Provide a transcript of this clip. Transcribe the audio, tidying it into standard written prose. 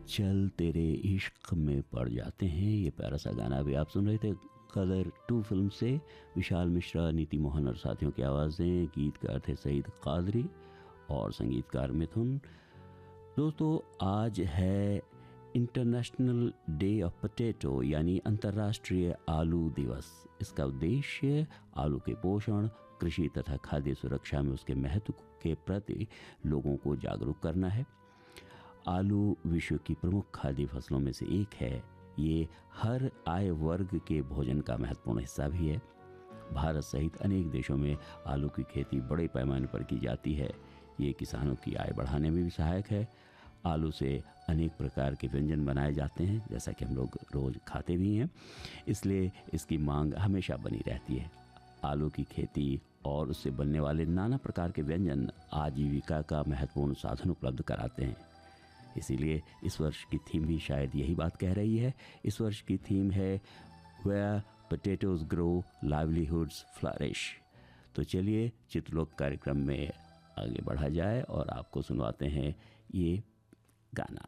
चल तेरे इश्क में पड़ जाते हैं। ये प्यारा सा गाना भी आप सुन रहे थे कलर 2 फिल्म से। विशाल मिश्रा, नीति मोहन और साथियों की आवाज़ें। गीतकार थे सईद कादरी और संगीतकार मिथुन। दोस्तों, आज है इंटरनेशनल डे ऑफ पोटैटो यानी अंतर्राष्ट्रीय आलू दिवस। इसका उद्देश्य आलू के पोषण, कृषि तथा खाद्य सुरक्षा में उसके महत्व के प्रति लोगों को जागरूक करना है। आलू विश्व की प्रमुख खाद्य फसलों में से एक है। ये हर आय वर्ग के भोजन का महत्वपूर्ण हिस्सा भी है। भारत सहित अनेक देशों में आलू की खेती बड़े पैमाने पर की जाती है। ये किसानों की आय बढ़ाने में भी सहायक है। आलू से अनेक प्रकार के व्यंजन बनाए जाते हैं, जैसा कि हम लोग रोज़ खाते भी हैं, इसलिए इसकी मांग हमेशा बनी रहती है। आलू की खेती और उससे बनने वाले नाना प्रकार के व्यंजन आजीविका का महत्वपूर्ण साधन उपलब्ध कराते हैं। इसीलिए इस वर्ष की थीम भी शायद यही बात कह रही है। इस वर्ष की थीम है where potatoes grow livelihoods flourish. तो चलिए चित्रलोक कार्यक्रम में आगे बढ़ा जाए और आपको सुनवाते हैं ये गाना।